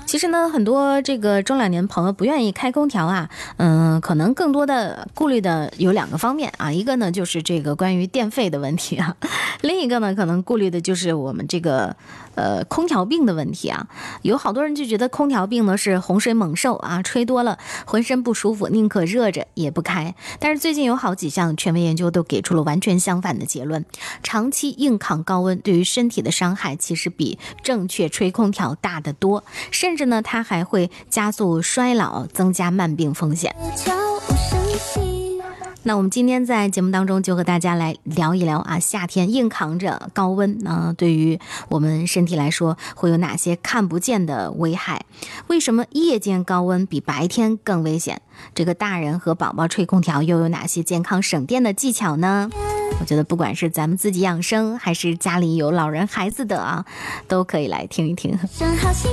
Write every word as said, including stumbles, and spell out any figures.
其实呢，很多这个中老年朋友不愿意开空调啊，嗯、呃，可能更多的顾虑的有两个方面啊，一个呢就是这个关于电费的问题啊，另一个呢可能顾虑的就是我们这个呃空调病的问题啊。有好多人就觉得空调病呢是洪水猛兽啊，吹多了浑身不舒服，宁可热着也不开。但是最近有好几项权威研究都给出了完全相反的结论，长期硬抗高温对于身体的伤害其实比正确吹空调大得多，甚至呢它还会加速衰老，增加慢病风险。那我们今天在节目当中就和大家来聊一聊啊，夏天硬扛着高温呢、呃，对于我们身体来说会有哪些看不见的危害？为什么夜间高温比白天更危险？这个大人和宝宝吹空调又有哪些健康省电的技巧呢？我觉得不管是咱们自己养生，还是家里有老人孩子的啊，都可以来听一听。